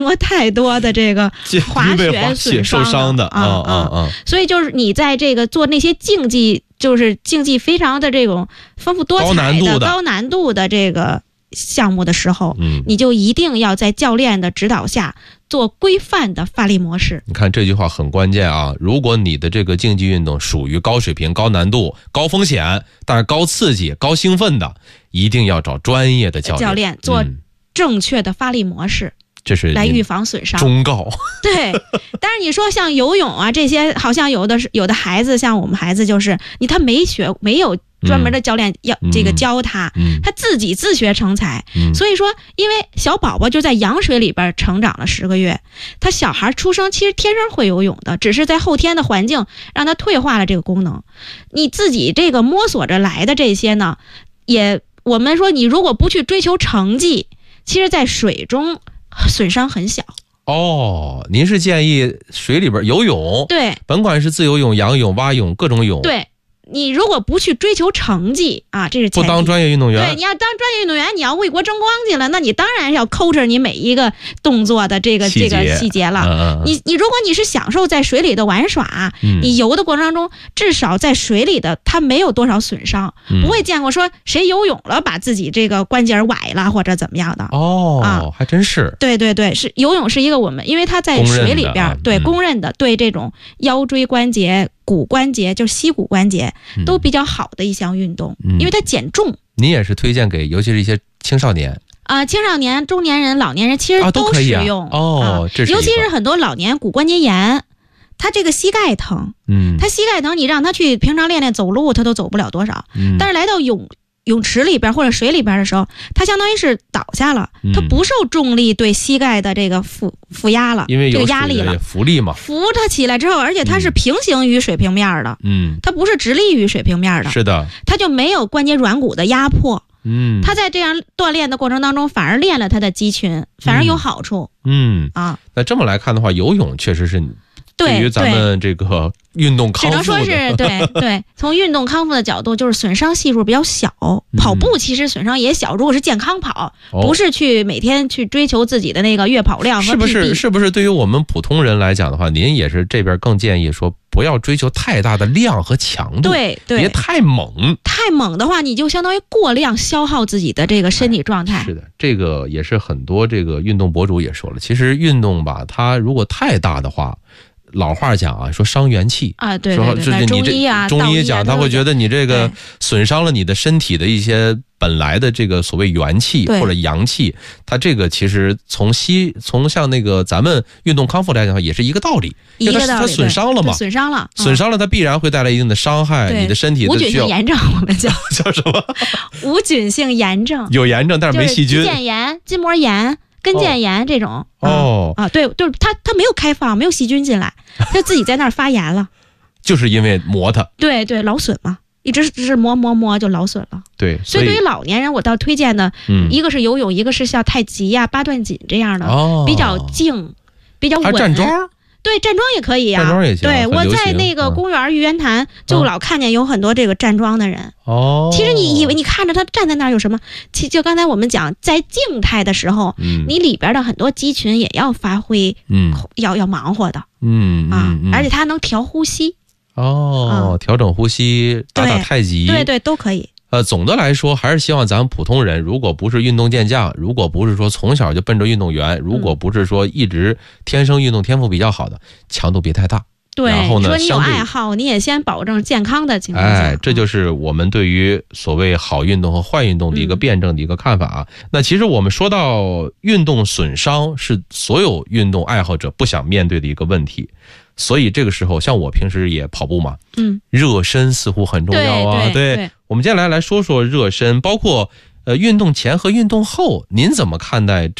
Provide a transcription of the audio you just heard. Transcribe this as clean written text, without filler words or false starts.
磨太多的这个滑雪损伤的所以就是你在这个做那些竞技，就是竞技非常的这种丰富多彩的高难度的这个项目的时候，你就一定要在教练的指导下做规范的发力模式。 你看这句话很关键啊！如果你的这个竞技运动属于高水平、高难度、高风险，但是高刺激、高兴奋的，一定要找专业的教练做正确的发力模式。 这是来预防损伤忠告。 对，但是你说像游泳啊这些，好像有的孩子，像我们孩子就是他没有专门的教练要这个教他，他自己自学成才。所以说，因为小宝宝就在羊水里边成长了10个月，他小孩出生其实天生会游泳的，只是在后天的环境让他退化了这个功能。你自己这个摸索着来的这些呢，我们说你如果不去追求成绩，其实在水中损伤很小。 您是建议水里边游泳， 对， 甭管是自由泳、仰泳、蛙泳，各种泳。 对，你如果不去追求成绩啊，这是前提。 不当专业运动员。 对，你要当专业运动员，你要为国争光去了，那你当然要抠着你每一个动作的这个细节了。你如果你是享受在水里的玩耍，你游的过程当中，至少在水里的它没有多少损伤，不会见过说谁游泳了把自己这个关节崴了或者怎么样的。 还真是。 对，是游泳是一个我们因为它在水里边公认的对这种腰椎关节、骨关节，就是膝骨关节都比较好的一项运动，因为它减重。 你也是推荐给尤其是一些青少年青少年、中年人、老年人其实都适用。 这是尤其是很多老年骨关节炎，他这个膝盖疼，他膝盖疼，你让他去平常练练走路，他都走不了多少。但是来到泳池里边或者水里边的时候，它相当于是倒下了，它不受重力对膝盖的这个负压了， 因为有压力了， 浮力嘛， 扶它起来之后，而且它是平行于水平面的，它不是直立于水平面的， 是的， 它就没有关节软骨的压迫，它在这样锻炼的过程当中，反而练了它的肌群，反而有好处， 那这么来看的话，游泳确实是对于咱们这个运动康复的， 只能说是对，从运动康复的角度，就是损伤系数比较小。跑步其实损伤也小，如果是健康跑，不是去每天去追求自己的那个月跑量和 PB。 是不是对于我们普通人来讲的话，您也是这边更建议说不要追求太大的量和强度， 对， 别太猛。 太猛的话，你就相当于过量消耗自己的这个身体状态。 是的，这个也是很多这个运动博主也说了，其实运动吧，它如果太大的话。老话讲啊，说伤元气对， 中医讲他会觉得你这个损伤了你的身体的一些本来的这个所谓元气或者阳气，它这个其实从像那个咱们运动康复来讲也是一个道理，因为它损伤了嘛，损伤了它必然会带来一定的伤害，你的身体的无菌性炎症我们叫什么？ 无菌性炎症， 有炎症但是没细菌， 肌腱炎、筋膜炎。跟腱炎这种对，就是它没有开放，没有细菌进来，它自己在那儿发炎了， 就是因为磨它， 对，劳损嘛，一直是磨就劳损了。 对， 所以对于老年人，我倒推荐的，一个是游泳，一个是像太极呀、八段锦这样的，比较静，比较稳。 还站桩。 对，站桩也可以呀， 站桩也行。 对，我在那个公园玉渊潭就老看见有很多这个站桩的人。其实你以为你看着他站在那儿有什么？就刚才我们讲，在静态的时候，你里边的很多肌群也要发挥，要忙活的，而且它能调呼吸。 调整呼吸，打太极， 对，都可以。 总的来说，还是希望咱们普通人，如果不是运动健将，如果不是说从小就奔着运动员，如果不是说一直天生运动天赋比较好的，强度别太大。 对， 然后呢， 说你有爱好，你也先保证健康的情况下。 这就是我们对于所谓好运动和坏运动的一个辩证的一个看法啊。那其实我们说到运动损伤是所有运动爱好者不想面对的一个问题。所以这个时候，像我平时也跑步嘛，热身似乎很重要啊。对，我们接下来说说热身，包括运动前和运动后，您怎么看待